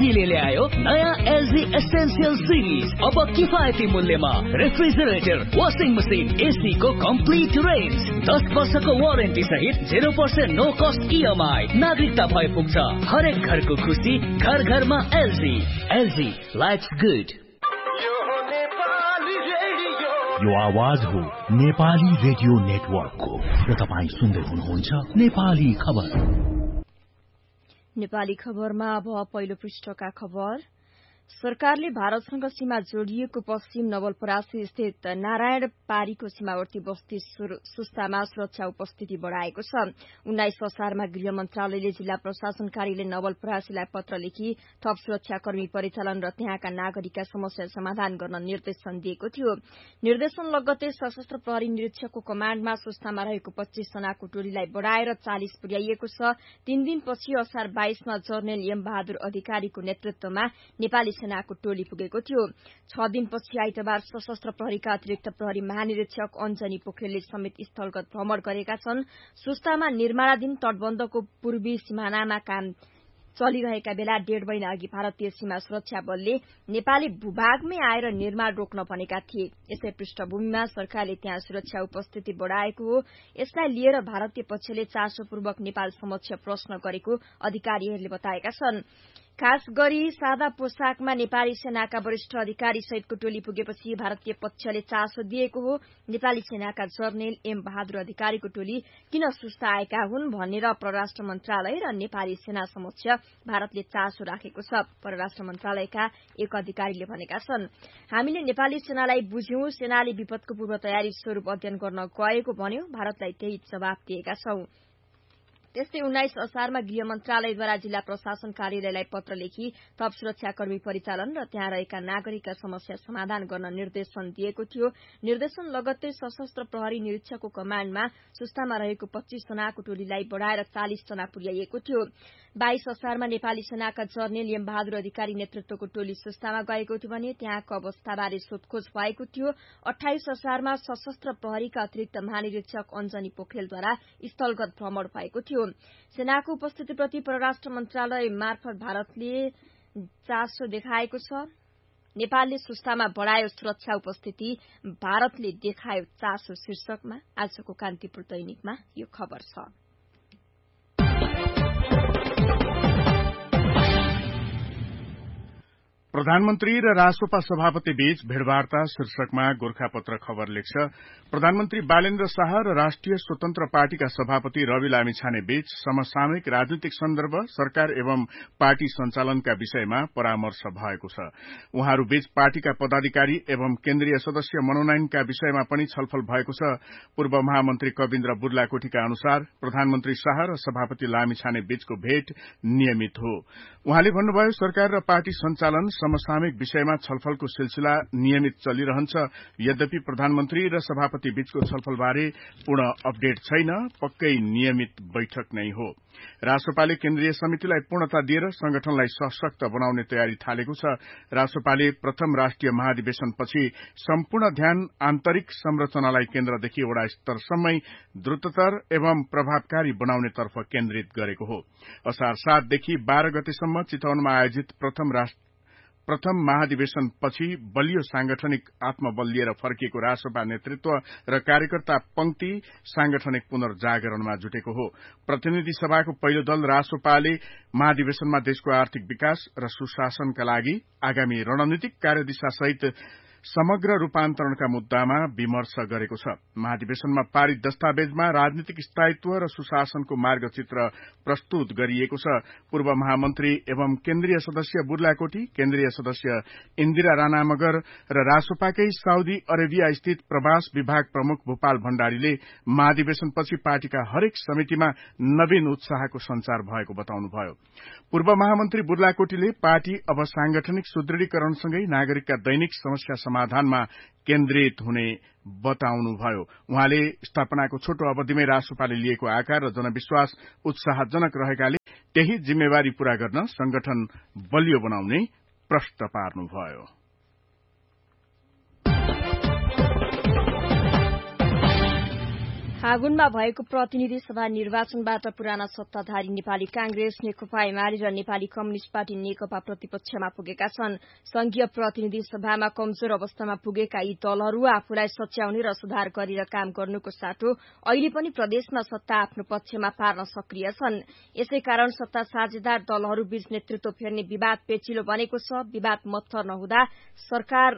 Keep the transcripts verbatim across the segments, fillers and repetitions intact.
एलजीले ल्यायो नयाँ LG essential series. अब किफायती मूल्यमा रेफ्रिजरेटर, वाशिङ मसिन, एसी को कम्प्लिट रेन्ज, दस वर्षको वारेन्टी सहित zero percent no cost EMI. नागरिकता भए पुग्छ हरेक घरको खुसी, घर घरमा एलजी। LG lives good. यो आवाज हो नेपाली रेडियो नेटवर्कको र तपाईँ सुन्दै हुनुहुन्छ नेपाली खबर। नेपाली खबरमा अब पहिलो पृष्ठका खबर। सरकारले भारतसँग सीमा जोडिएको पश्चिम नवलपरासी स्थित नारायण पारीको सीमावर्ती बस्ती सुस्तामा सुरक्षा उपस्थिति बढ़ाएको छ। उन्नाइस असारमा गृह मन्त्रालयले जिल्ला प्रशासन कार्यालय नवलपरासीलाई पत्र लेखी थप सुरक्षाकर्मी परिचालन र त्यहाँका नागरिकका समस्या समाधान गर्न निर्देशन दिएको थियो। निर्देशन लगत्तै सशस्त्र प्रहरी निरीक्षकको कमाण्डमा सुस्तामा रहेको पच्चीस जनाको टोलीलाई बढ़ाएर चालिस पुर्याइएको छ। तीन दिनपछि असार बाइसमा जर्नेल एम बहादुर अधिकारीको नेतृत्वमा नेपाली सेनाको टोली पुगेको थियो। छ दिनपछि आइतबार सशस्त्र प्रहरीका अतिरिक्त प्रहरी महानिरीक्षक अञ्जनी पोखरेलले समेत स्थलगत भ्रमण गरेका छन्। सुस्तामा निर्माणाधीन तटबन्धको पूर्वी सिमानामा काम चलिरहेका बेला डेढ़ महिना अघि भारतीय सीमा सुरक्षा बलले नेपाली भूभागमै आएर निर्माण रोक्न भनेका थिए। यसै पृष्ठभूमिमा सरकारले त्यहाँ सुरक्षा उपस्थिति बढ़ाएको हो। यसलाई लिएर भारतीय पक्षले चासोपूर्वक नेपाल समक्ष प्रश्न गरेको अधिकारीहरूले बताएका छन्। खास गरी सादा पोसाकमा नेपाली सेनाका वरिष्ठ अधिकारी सहितको टोली पुगेपछि भारतीय पक्षले चासो दिएको हो। नेपाली सेनाका जर्नेल एम बहादुर अधिकारीको टोली किन सुस्ता आएका हुन् भनेर परराष्ट्र मन्त्रालय र नेपाली सेना समक्ष भारतले चासो राखेको छ। परराष्ट्र मन्त्रालयका एक अधिकारीले भनेका छन्, हामीले नेपाली सेनालाई बुझ्यौं, सेनाले विपदको पूर्व तयारी स्वरूप अध्ययन गर्न गएको भन्यो, भारतलाई त्यही जवाफ दिएका छौं। त्यस्तै उन्नाइस असारमा गृह मन्त्रालयद्वारा जिल्ला प्रशासन कार्यालयलाई पत्र लेखी थप सुरक्षाकर्मी परिचालन र त्यहाँ रहेका नागरिकका समस्या समाधान गर्न निर्देशन दिएको थियो। निर्देशन लगत्तै सशस्त्र प्रहरी निरीक्षकको कमाण्डमा सुस्तामा रहेको पच्चीस जनाको टोलीलाई बढ़ाएर चालिस जना पुर्याइएको थियो। बाइस असारमा नेपाली सेनाका जर्नेल एम बहादुर अधिकारी नेतृत्वको टोली सुस्तामा गएको थियो भने त्यहाँको अवस्थाबारे सोधखोज भएको थियो। अठाइस असारमा सशस्त्र प्रहरीका अतिरिक्त महानिरीक्षक अञ्जनी पोखरेलद्वारा स्थलगत भ्रमण भएको थियो। सेनाको उपस्थितिप्रति परराष्ट्र मन्त्रालय मार्फत भारतले चासो देखाएको छ। नेपालले सुस्तामा बढ़ायो सुरक्षा उपस्थिति, भारतले देखायो चासो शीर्षकमा आजको कान्तिपुर दैनिकमा यो खबर छ। प्रधानमन्त्री र रासोपा सभापति बीच भेटवार्ता शीर्षकमा गोर्खापत्र खबर लेख्छ। प्रधानमन्त्री बालेन्द्र शाह र राष्ट्रिय स्वतन्त्र पार्टीका सभापति रवि लामिछाने बीच समसामयिक राजनीतिक सन्दर्भ, सरकार एवं पार्टी सञ्चालनका विषयमा परामर्श भएको छ। उहाँहरू बीच पार्टीका पदाधिकारी एवं केन्द्रीय सदस्य मनोनयनका विषयमा पनि छलफल भएको छ। पूर्व महामन्त्री कविन्द्र बुर्लाकोटीका अनुसार प्रधानमन्त्री शाह र सभापति लामिछाने बीचको भेट नियमित हो। उहाँले भन्नुभयो, सरकार र पार्टी सञ्चालन समसामयिक विषयमा छलफलको सिलसिला नियमित चलिरहन्छ। यद्यपि प्रधानमन्त्री र सभापति बीचको छलफलबारे पूर्ण अपडेट छैन, पक्कै नियमित बैठक नै हो। रासोपाले केन्द्रीय समितिलाई पूर्णता दिएर संगठनलाई सशक्त बनाउने तयारी थालेको छ। रासोपाले प्रथम राष्ट्रिय महाधिवेशनपछि सम्पूर्ण ध्यान आन्तरिक संरचनालाई केन्द्रदेखि वडा स्तरसम्मै द्रुततर एवं प्रभावकारी बनाउनेतर्फ केन्द्रित गरेको हो। असार सातदेखि बाह्र गतेसम्म चितवनमा आयोजित प्रथम राष्ट्र प्रथम महाधिवेशनपछि बलियो सांगठनिक आत्मबल लिएर फर्किएको रासोपा नेतृत्व र कार्यकर्ता पंक्ति सांगठनिक पुनर्जागरणमा जुटेको हो। प्रतिनिधि सभाको पहिलो दल रासोपाले महाधिवेशनमा देशको आर्थिक विकास र सुशासनका लागि आगामी रणनीतिक कार्यदिशा सहित समग्र रूपान्तरणका मुद्दामा विमर्श गरेको छ। महाधिवेशनमा पारित दस्तावेजमा राजनीतिक स्थायित्व र सुशासनको मार्गचित्र प्रस्तुत गरिएको छ। पूर्व महामन्त्री एवं केन्द्रीय सदस्य बुर्लाकोटी, केन्द्रीय सदस्य इन्दिरा राणा मगर र रासोपाकै साउदी अरेबिया स्थित प्रवास विभाग प्रमुख भूपाल भण्डारीले महाधिवेशनपछि पार्टीका हरेक समितिमा नवीन उत्साहको संचार भएको बताउनुभयो। पूर्व महामन्त्री बुर्लाकोटीले पार्टी अब सांगठनिक सुदृढीकरणसँगै नागरिकका दैनिक समस्या समाधानमा केन्द्रित हुने बताउनुभयो। उहाँले स्थापनाको छोटो अवधिमै रासोपाले लिएको आकार र जनविश्वास उत्साहजनक रहेकाले त्यही जिम्मेवारी पूरा गर्न संगठन बलियो बनाउने प्रश्न पार्नुभयो। फागुनमा भएको प्रतिनिधि सभा निर्वाचनबाट पुराना सत्ताधारी नेपाली कांग्रेस, नेकपा एमाले र नेपाली कम्युनिष्ट पार्टी नेकपा प्रतिपक्षमा पुगेका छन्। संघीय प्रतिनिधि सभामा कमजोर अवस्थामा पुगेका यी दलहरू आफूलाई सच्याउने र सुधार गरेर काम गर्नुको साटो अहिले पनि प्रदेशमा सत्ता आफ्नो पक्षमा पार्न सक्रिय छन्। यसै कारण सत्ता साझेदार दलहरू बीच नेतृत्व फेर्ने विवाद पेचिलो बनेको छ। विवाद मत्थर नहुँदा सरकार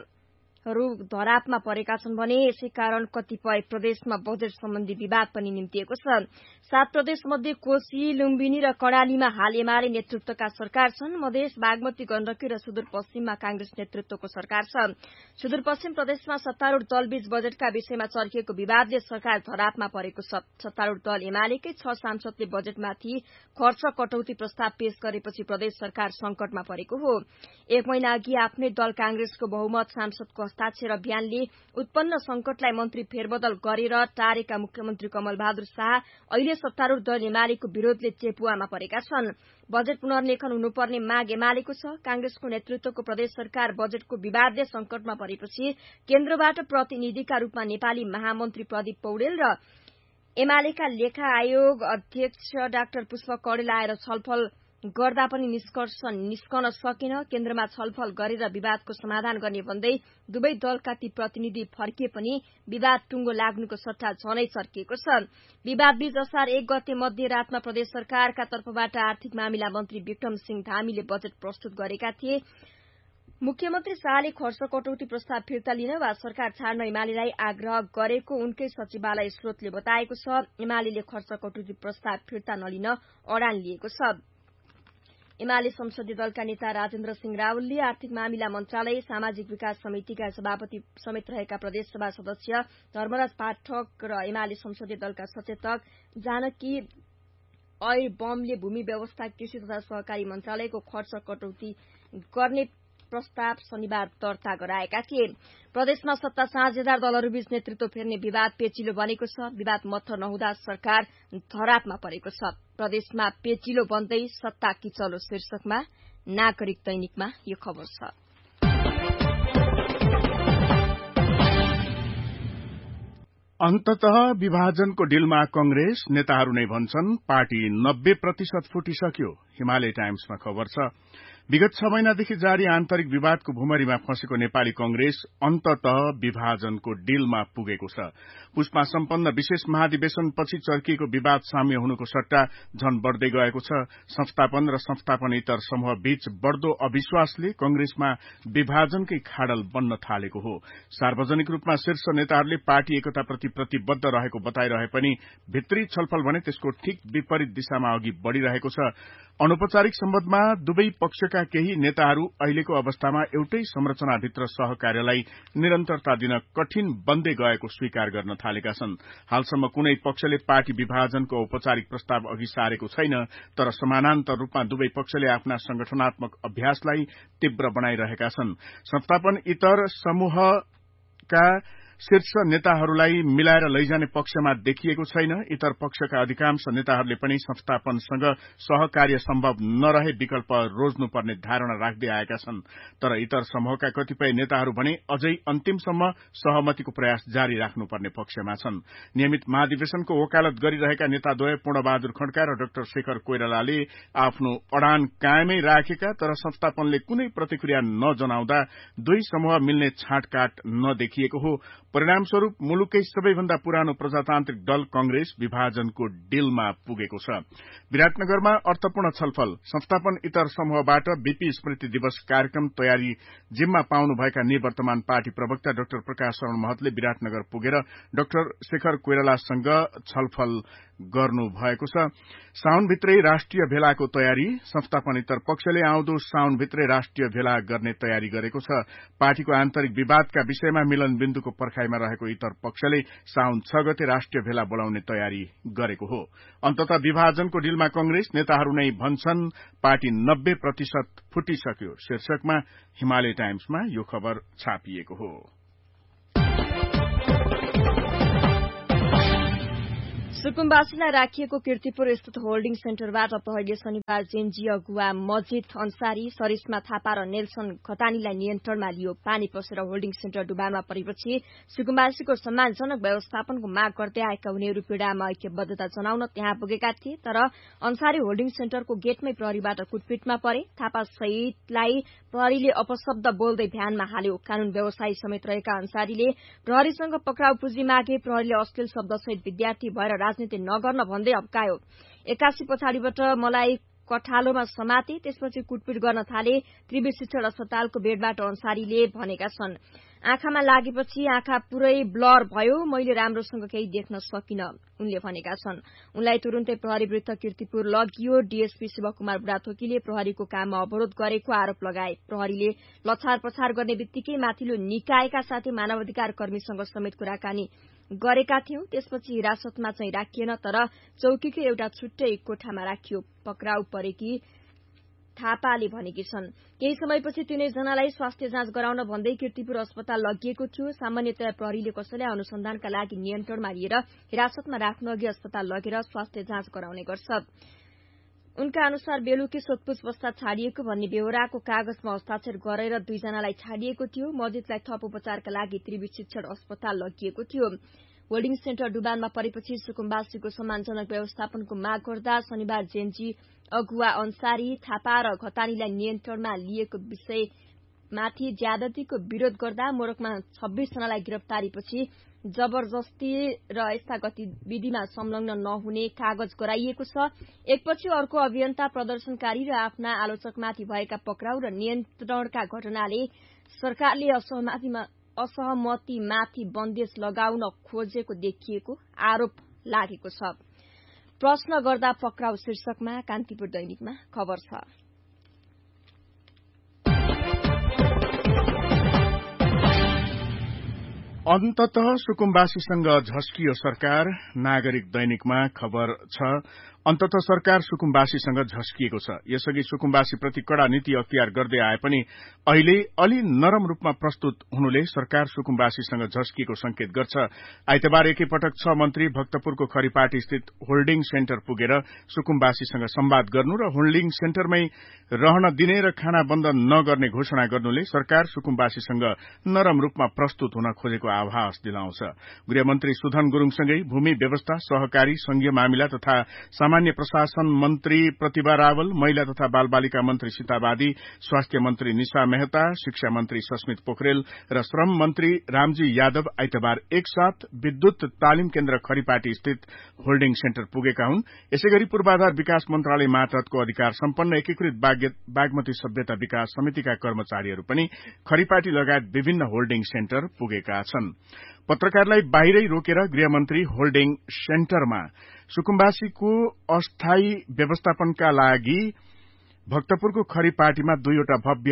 धरापमा परेका छन् भने यसै कारण कतिपय प्रदेशमा बजेट सम्बन्धी विवाद पनि निम्तिएको छ। सात प्रदेश मध्ये कोशी, लुम्बिनी र कर्णालीमा हाल एमाले नेतृत्वका सरकार छन्। मधेस, बागमती, गण्डकी र सुदूरपश्चिममा कांग्रेस नेतृत्वको सरकार छ। सुदूरपश्चिम प्रदेशमा सत्तारूढ़ दलबीच बजेटका विषयमा चर्किएको विवादले सरकार धरापमा परेको छ। सत्तारूढ़ दल एमालेकै छ सांसदले बजेटमाथि खर्च कटौती प्रस्ताव पेश गरेपछि प्रदेश सरकार संकटमा परेको हो। एक महिना अघि आफ्नै दल कांग्रेसको बहुमत सांसदको हस्ताक्षर अभियानले उत्पन्न संकटलाई मन्त्री फेरबदल गरेर टारेका मुख्यमन्त्री कमल बहादुर शाह अहिले सत्तारूढ़ दल एमालेको विरोधले चेपुवामा परेका छन्। बजेट पुनर्लेखन हुनुपर्ने माग एमालेको छ। कांग्रेसको नेतृत्वको प्रदेश सरकार बजेटको विवादले संकटमा परेपछि केन्द्रबाट प्रतिनिधिका रूपमा नेपाली महामन्त्री प्रदीप पौडेल र एमालेका लेखा आयोग अध्यक्ष डाक्टर पुष्प कौडेल आएर छलफल गर्दा पनि निष्कर्ष निस्कन सकेन। केन्द्रमा छलफल गरेर विवादको समाधान गर्ने भन्दै दुवै दलका ती प्रतिनिधि फर्किए पनि विवाद टुंगो लाग्नुको सट्टा झनै चर्किएको छ। विवादबीच असार एक गते मध्यरातमा प्रदेश सरकारका तर्फबाट आर्थिक मामिला मन्त्री विक्रम सिंह धामीले बजेट प्रस्तुत गरेका थिए। मुख्यमन्त्री शाहले खर्च कटौती प्रस्ताव फिर्ता लिन वा सरकार छाड्न एमालेलाई आग्रह गरेको उनकै सचिवालय स्रोतले बताएको छ। एमाले खर्च कटौती प्रस्ताव फिर्ता नलिन अडान लिएको छ। एमाले संसदीय दलका नेता राजेन्द्र सिंह रावलले आर्थिक मामिला मन्त्रालय, सामाजिक विकास समितिका सभापति समेत रहेका प्रदेशसभा सदस्य धर्मराज पाठक र एमाले संसदीय दलका सचेतक जानकी ऐर बमले भूमि व्यवस्था, कृषि तथा सहकारी मन्त्रालयको खर्च कटौती गर्ने प्रस्ताव शनिबार दर्ता गराएका थिए। प्रदेशमा सत्ता साझेदार दलहरूबीच नेतृत्व फेर्ने विवाद पेचिलो बनेको छ। विवाद मत्थर नहुँदा सरकार धरापमा परेको छ। प्रदेशमा पेचिलो बन्दै सत्ता किचलो शीर्षकमा नागरिक दैनिकमा यो खबर छ। अन्ततः विभाजनको डिलमा कंग्रेस नेताहरू नै भन्छन् पार्टी नब्बे प्रतिशत फुटिसक्यो। हिमालय टाइम्समा खबर छ। विगत छ महिनादेखि जारी आन्तरिक विवादको भुमरीमा फँसेको नेपाली कंग्रेस अन्ततः विभाजनको डिलमा पुगेको छ। पुसमा सम्पन्न विशेष महाधिवेशनपछि चर्किएको विवाद साम्य हुनुको सट्टा झन बढ़दै गएको छ। संस्थापन र संस्थापनेतर समूह बीच बढ़दो अविश्वासले कंग्रेसमा विभाजनकै खाडल बन्न थालेको हो। सार्वजनिक रूपमा शीर्ष नेताहरूले पार्टी एकताप्रति प्रतिबद्ध रहेको बताइरहे पनि भित्री छलफल भने त्यसको ठिक विपरीत दिशामा अघि बढ़िरहेको छ। अनौपचारिक सम्बन्धमा दुवै पक्षका केही नेताहरू अहिलेको अवस्थामा एउटै संरचनाभित्र सहकार्यलाई निरन्तरता दिन कठिन बन्दै गएको स्वीकार गर्न थालेका छन्। हालसम्म कुनै पक्षले पार्टी विभाजनको औपचारिक प्रस्ताव अघि सारेको छैन, तर समानान्तर रूपमा दुवै पक्षले आफ्ना संगठनात्मक अभ्यासलाई तीव्र बनाइरहेका छन्। संस्थापन इतर समूहका शीर्ष नेताहरूलाई मिलाएर लैजाने पक्षमा देखिएको छैन। इतर पक्षका अधिकांश नेताहरूले पनि संस्थापनसँग सहकार्य सम्भव नरहे विकल्प रोज्नुपर्ने धारणा राख्दै आएका छन्। तर इतर समूहका कतिपय नेताहरू भने अझै अन्तिमसम्म सहमतिको प्रयास जारी राख्नुपर्ने पक्षमा छन्। नियमित महाधिवेशनको वकालत गरिरहेका नेताद्वय पूर्णबहादुर खड्का र डाक्टर शेखर कोइरालाले आफ्नो अडान कायमै राखेका तर संस्थापनले कुनै प्रतिक्रिया नजनाउँदा दुई समूह मिल्ने छाँटकाट नदेखिएको हो। परिणामस्वरूप मुलुककै सबैभन्दा पुरानो प्रजातान्त्रिक दल कंग्रेस विभाजनको डिलमा पुगेको छ। विराटनगरमा अर्थपूर्ण छलफल। संस्थापन इतर समूहबाट बीपी स्मृति दिवस कार्यक्रम तयारी जिम्मा पाउनुभएका निवर्तमान पार्टी प्रवक्ता डाक्टर प्रकाश शरण महतले विराटनगर पुगेर डाक्टर शेखर कोइरालासँग छलफल गर्नु भएको छ। साउनभित्रै राष्ट्रिय भेलाको तयारी। संस्थापनेतर पक्षले आउँदो साउनभित्रै राष्ट्रिय भेला गर्ने तयारी गरेको छ। पार्टीको आन्तरिक विवादका विषयमा मिलन बिन्दुको पर्खाइमा रहेको इतर पक्षले साउन छ गते राष्ट्रिय भेला बोलाउने तयारी गरेको हो। अन्ततः विभाजनको डिलमा कंग्रेस नेताहरू नै भन्छन् पार्टी नब्बे प्रतिशत फुटिसक्यो शीर्षकमा हिमालय टाइम्समा यो खबर छापिएको हो। सुकुम्बासीलाई राखिएको कीर्तिपुर स्थित होल्डिङ सेन्टरबाट प्रहरीले शनिबार जेएनजी अगुवा मजिद अन्सारी, सरिस्मा थापा र नेल्सन खतानीलाई नियन्त्रणमा लियो। पानी पसेर होल्डिङ सेन्टर डुबानमा परेपछि सुकुम्बासीको सम्मानजनक व्यवस्थापनको माग गर्दै आएका उनीहरू पीड़ामा ऐक्यबद्धता जनाउन त्यहाँ पुगेका थिए। तर अन्सारी होल्डिङ सेन्टरको गेटमै प्रहरीबाट कुटपिटमा परे। थापा सहितलाई प्रहरीले अपशब्द बोल्दै भ्यानमा हाल्यो। कानून व्यवसायी समेत रहेका अन्सारीले प्रहरीसँग पक्राउ पुँजी मागे। प्रहरीले अश्लील शब्दसहित विद्यार्थी भएर राजनीति नगर्न भन्दै अप्कायो। एक्कासी पछाडिबाट मलाई कठालोमा समाते, त्यसपछि कुटपिट गर्न थाले। त्रिवी शिक्षण अस्पतालको बेडबाट अन्सारीले भनेका छन्। आँखामा लागेपछि आँखा पुरै ब्लर भयो, मैले राम्रोसँग केही देख्न सकिन उनले भनेका छन्। उनलाई तुरुन्तै प्रहरी वृत्त कीर्तिपुर लगियो। डीएसपी शिवकुमार बुढाथोकीले प्रहरीको काममा अवरोध गरेको आरोप लगाए। प्रहरीले लछार पछार गर्ने बित्तिकै माथिल्लो निकायका साथै मानवाधिकार कर्मीसँग समेत कुराकानी गरेका थियौं। त्यसपछि हिरासतमा चाहिँ राखिएन, तर चौकीकै एउटा छुट्टै कोठामा राखियो। पक्राउ परेकी थापाले भनेकी छन्। केही समयपछि तीनैजनालाई स्वास्थ्य जाँच गराउन भन्दै कीर्तिपुर अस्पताल लगिएको थियो। सामान्यतया प्रहरीले कसैलाई अनुसन्धानका लागि नियन्त्रणमा लिएर हिरासतमा राख्नु अघि अस्पताल लगेर स्वास्थ्य जाँच गराउने गर्छ। उनका अनुसार बेलुकी सोधपुछ पश्चात छाडिएको भन्ने बेहोराको कागजमा हस्ताक्षर गरेर दुईजनालाई छाडिएको थियो। मजिदलाई थप उपचारका लागि त्रिवी शिक्षण अस्पताल लगिएको थियो। होल्डिङ सेन्टर डुबानमा परेपछि सुकुम्बासीको सम्मानजनक व्यवस्थापनको माग गर्दा शनिबार जेएनजी अगुवा अन्सारी, थापा र घतानीलाई नियन्त्रणमा लिएको विषयमाथि ज्यादतीको विरोध गर्दा मोरकमा छब्बीस जनालाई गिरफ्तारीपछि जबरजस्ती र यस्ता गतिविधिमा संलग्न नहुने कागज गराइएको छ। एकपछि अर्को अभियन्ता, प्रदर्शनकारी र आफ्ना आलोचकमाथि भएका पक्राउ र नियन्त्रणका घटनाले सरकारले असहमतिमा असहमतिमाथि बन्देज लगाउन खोजेको देखिएको आरोप लागेको छ। प्रश्न गर्दा पक्राउ शीर्षकमा कान्तिपुर दैनिकमा खबर छ। अन्ततः सुकुम्बासीसँग झस्कियो सरकार, नागरिक दैनिकमा खबर छ। अन्ततः सरकार सुकुम्बासीसँग झस्किएको छ। यसअघि सुकुम्बासीप्रति कड़ा नीति अख्तियार गर्दै आए पनि अहिले अलि नरम रूपमा प्रस्तुत हुनुले सरकार सुकुम्बासीसँग झस्किएको संकेत गर्छ। आइतबार एकैपटक छ मन्त्री भक्तपुरको खरीपाटी स्थित होल्डिङ सेन्टर पुगेर सुकुम्बासीसँग संवाद गर्नु र होल्डिङ सेन्टरमै रहन दिने र खाना बन्द नगर्ने घोषणा गर्नुले सरकार सुकुम्बासीसँग नरम रूपमा प्रस्तुत हुन खोजेको आभास दिलाउँछ। गृहमन्त्री सुधन गुरूङसँगै भूमि व्यवस्था, सहकारी, संघीय मामिला तथा सामान्य प्रशासन मन्त्री प्रतिभा रावल, महिला तथा बाल बालिका मन्त्री सीता बादी, स्वास्थ्य मन्त्री निशा मेहता, शिक्षा मन्त्री सस्मित पोखरेल र श्रम मन्त्री रामजी यादव आइतबार एकसाथ विद्युत तालिम केन्द्र खरीपाटी स्थित होल्डिङ सेन्टर पुगेका हुन्। यसैगरी पूर्वाधार विकास मन्त्रालय मातहतको अधिकार सम्पन्न एकीकृत बागमती सभ्यता विकास समितिका कर्मचारीहरू पनि खरीपाटी लगायत विभिन्न होल्डिङ सेन्टर पुगेका छन्। पत्रकारलाई बाहिरै रोकेर गृहमन्त्री होल्डिङ सेन्टरमा सुकुम्बासीको अस्थायी व्यवस्थापनका लागि भक्तपुरको खरीपाटीमा दुईवटा भव्य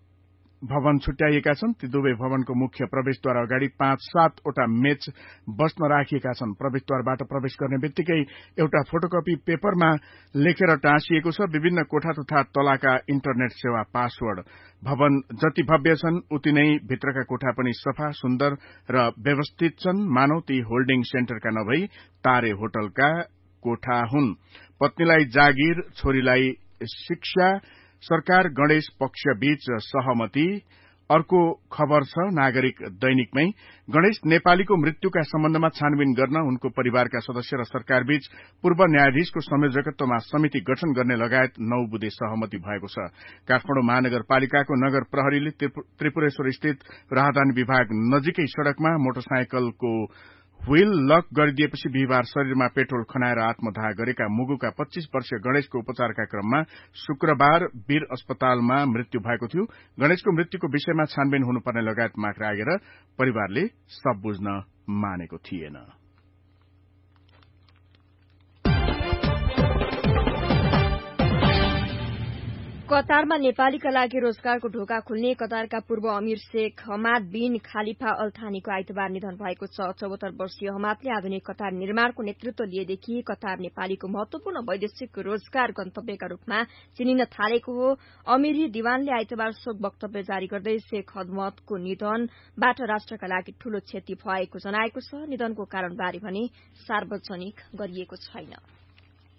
भवन छुट्याइएका छन्। ती दुवै भवनको मुख्य प्रवेशद्वार अगाडि पाँच सातवटा मेच बस्न राखिएका छन्। प्रवेशद्वारबाट प्रवेश गर्ने बित्तिकै एउटा फोटोकपी पेपरमा लेखेर टाँसिएको छ विभिन्न कोठा तथा तलाका इन्टरनेट सेवा पासवर्ड। भवन जति भव्य छन् उति नै भित्रका कोठा पनि सफा, सुन्दर र व्यवस्थित छन्। मानव ती होल्डिङ सेन्टरका नभई तारे होटलका कोठा हुन्। पत्नीलाई जागिर, छोरीलाई शिक्षा, सरकार गणेश पक्ष बीच सहमति। अर्को खबर छ नागरिक दैनिकमै। गणेश नेपालीको मृत्युका सम्बन्धमा छानबिन गर्न उनको परिवारका सदस्य र सरकार बीच पूर्व न्यायाधीशको संयोजकत्वमा समिति गठन गर्ने लगायत नौ बुँदे सहमति भएको छ। काठमाडौँ महानगरपालिकाको नगर प्रहरीले त्रिपुरेश्वर स्थित राहदानी विभाग नजिकै सड़कमा मोटरसाइकलको व्हील लक गरिदिएपछि बिहिबार शरीरमा पेट्रोल खनाएर आत्मदाह गरेका मुगुका पच्चीस वर्षीय गणेशको उपचारका क्रममा शुक्रबार वीर अस्पतालमा मृत्यु भएको थियो। गणेशको मृत्युको विषयमा छानबिन हुनुपर्ने लगायत माग राखेर परिवारले सब बुझ्न मानेको थिएन। कतारमा नेपालीका लागि रोजगारको ढोका खुल्ने कतारका पूर्व अमीर शेख हमाद बिन खालिफा अल थानीको आइतबार निधन भएको छ। चौहत्तर वर्षीय हमादले आधुनिक कतार निर्माणको नेतृत्व लिएदेखि कतार नेपालीको महत्वपूर्ण वैदेशिक रोजगार गन्तव्यका रूपमा चिनिन थालेको हो। अमीरी दिवानले आइतबार शोक वक्तव्य जारी गर्दै शेख हमादको निधनबाट राष्ट्रका लागि ठूलो क्षति भएको जनाएको छ। निधनको कारणबारे भने सार्वजनिक गरिएको छैन।